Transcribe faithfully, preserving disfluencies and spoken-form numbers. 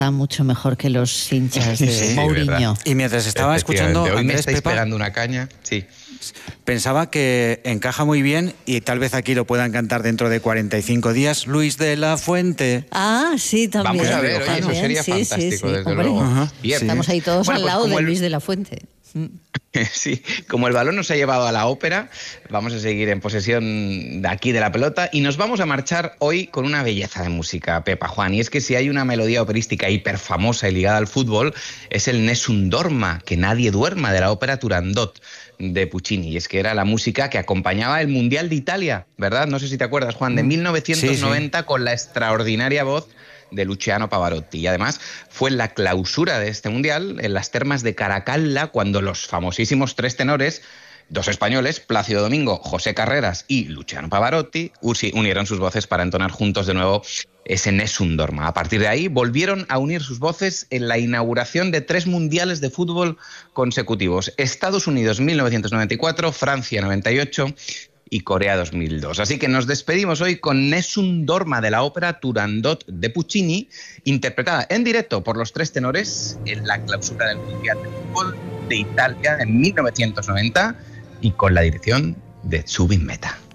Está mucho mejor que los hinchas de Sí, Mourinho. ¿verdad? Y mientras estaba escuchando Hoy me Andrés estáis Pepa, pegando una caña. Sí. pensaba que encaja muy bien y tal vez aquí lo puedan cantar dentro de cuarenta y cinco días, Luis de la Fuente. Ah, sí, también. Vamos a ver, oye, eso También, sería sí, fantástico, sí, sí. desde Hombre, luego. Ajá, Bien. sí. estamos ahí todos Bueno, al pues lado como de el- Luis de la Fuente. Mm. Sí, como el balón nos ha llevado a la ópera, vamos a seguir en posesión de aquí de la pelota y nos vamos a marchar hoy con una belleza de música, Pepa, Juan. Y es que si hay una melodía operística hiperfamosa y ligada al fútbol, es el Nessun Dorma, que nadie duerma, de la ópera Turandot de Puccini. Y es que era la música que acompañaba el Mundial de Italia, ¿verdad? No sé si te acuerdas, Juan, de mil novecientos noventa, sí, sí. Con la extraordinaria voz de Luciano Pavarotti. Y además fue en la clausura de este mundial, en las termas de Caracalla, cuando los famosísimos tres tenores, dos españoles, Plácido Domingo, José Carreras y Luciano Pavarotti, unieron sus voces para entonar juntos de nuevo ese Nessun Dorma. A partir de ahí volvieron a unir sus voces en la inauguración de tres mundiales de fútbol consecutivos: Estados Unidos mil novecientos noventa y cuatro, Francia noventa y ocho y Corea dos mil dos. Así que nos despedimos hoy con Nessun Dorma de la ópera Turandot de Puccini, interpretada en directo por los tres tenores en la clausura del Mundial de Fútbol de Italia en mil novecientos noventa y con la dirección de Zubin Mehta.